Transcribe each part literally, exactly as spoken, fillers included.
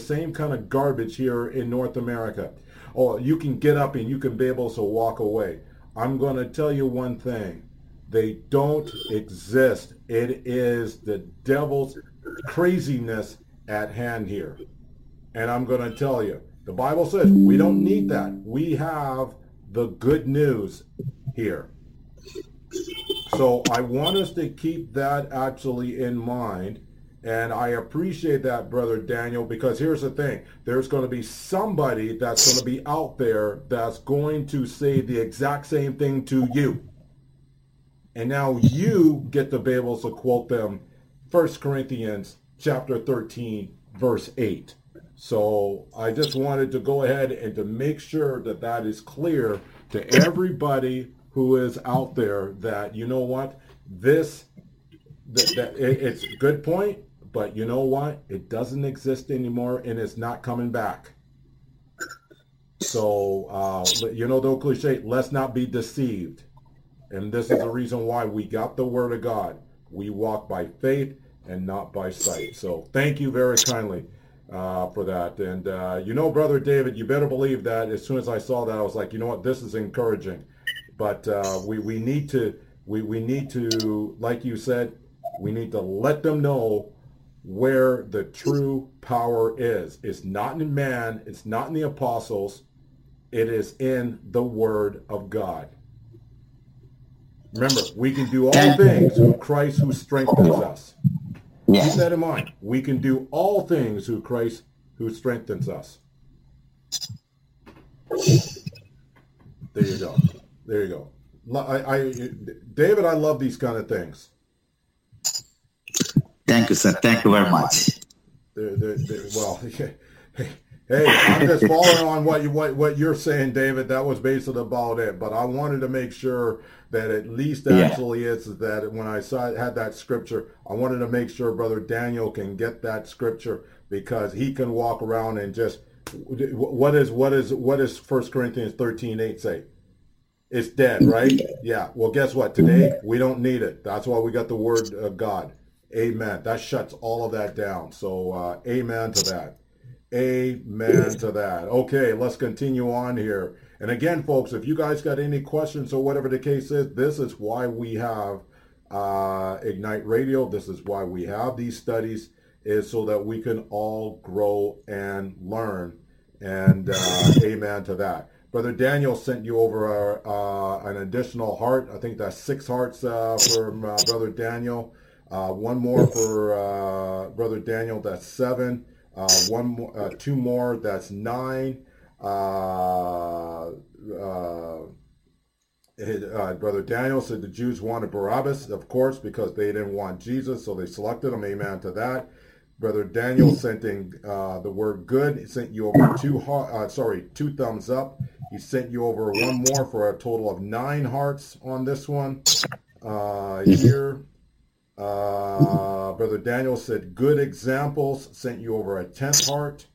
same kind of garbage here in North America. Oh, you can get up and you can be able to walk away. I'm going to tell you one thing. They don't exist. It is the devil's craziness at hand here. And I'm going to tell you, the Bible says we don't need that. We have the good news here. So I want us to keep that actually in mind. And I appreciate that, Brother Daniel, because here's the thing. There's going to be somebody that's going to be out there that's going to say the exact same thing to you. And now you get to be able to quote them First Corinthians chapter thirteen, verse eight. So I just wanted to go ahead and to make sure that that is clear to everybody who is out there that, you know what, this, that, that it, it's a good point, but you know what, it doesn't exist anymore and it's not coming back. So, uh, you know, the cliche, let's not be deceived. And this is the reason why we got the word of God. We walk by faith and not by sight. So thank you very kindly uh, for that. And, uh, you know, Brother David, you better believe that as soon as I saw that, I was like, you know what, this is encouraging. But uh, we, we need to, we, we need to, like you said, we need to let them know where the true power is. It's not in man. It's not in the apostles. It is in the word of God. Remember, we can do all things through Christ who strengthens us. Keep that in mind. We can do all things through Christ who strengthens us. There you go. There you go. I, I, David, I love these kind of things. Thank you, sir. Thank you very much. They're, they're, they're, well, hey, I'm just following on what you what what you're saying, David. That was basically about it. But I wanted to make sure that at least actually yeah. is that when I saw had that scripture, I wanted to make sure Brother Daniel can get that scripture because he can walk around and just what is what is what is First Corinthians thirteen eight say? It's dead, right? Yeah. Well, guess what? Today we don't need it. That's why we got the word of God. Amen. That shuts all of that down. So uh, amen to that. Amen to that. Okay, let's continue on here. And again, folks, if you guys got any questions or whatever the case is, this is why we have uh, Ignite Radio. This is why we have these studies, is so that we can all grow and learn. And uh, amen to that. Brother Daniel sent you over uh, an additional heart. I think that's six hearts uh, from uh, Brother Daniel. Uh, one more for uh, Brother Daniel, that's seven. Uh, one more, uh, two more, that's nine. Uh, uh, his, uh, Brother Daniel said the Jews wanted Barabbas, of course, because they didn't want Jesus, so they selected him. Amen to that. Brother Daniel sent in uh, the word good. He sent you over two, uh, sorry, two thumbs up. He sent you over one more for a total of nine hearts on this one. Uh, here. Uh, Brother Daniel said, good examples, sent you over a tenth heart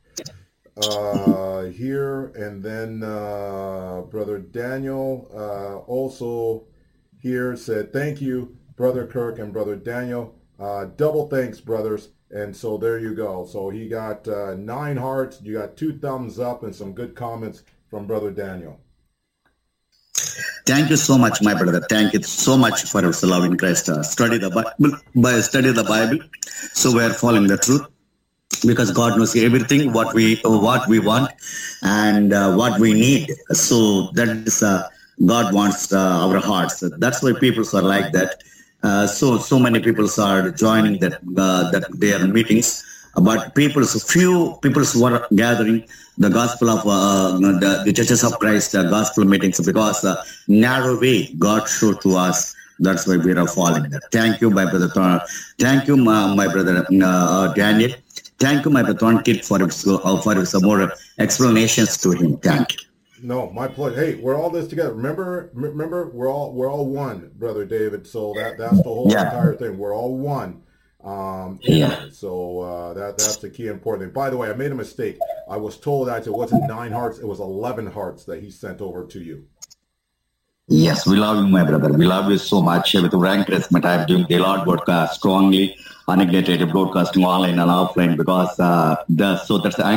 uh, here. And then uh, Brother Daniel uh, also here said, thank you, Brother Kirk and Brother Daniel. Uh, double thanks, brothers. And so there you go. So he got uh, nine hearts. You got two thumbs up and some good comments from Brother Daniel. Thank you so much, my brother. Thank you so much for your love in Christ. Uh, study the Bible, study the Bible. So we are following the truth because God knows everything, what we what we want and uh, what we need. So that is uh, God wants uh, our hearts. That's why people are like that. Uh, so so many people are joining that uh, that their meetings. But people, few people were gathering the gospel of uh, the, the churches of Christ, the gospel meetings, because uh, narrow way God showed to us. That's why we are following that. Thank you, my brother. Thank you, my, my brother uh, Daniel. Thank you, my brother Kit, for his, uh, for his more explanations to him. Thank you. No, my pleasure. Hey, we're all this together. Remember, remember, we're all we're all one, Brother David. So that that's the whole yeah. entire thing. We're all one. Um, yeah. So uh, that that's the key important thing. By the way, I made a mistake. I was told that it wasn't nine hearts; it was eleven hearts that he sent over to you. Yes, we love you, my brother. We love you so much. With your encouragement, I am doing the Lord broadcast strongly, unignited broadcasting online and offline because uh, the so that's the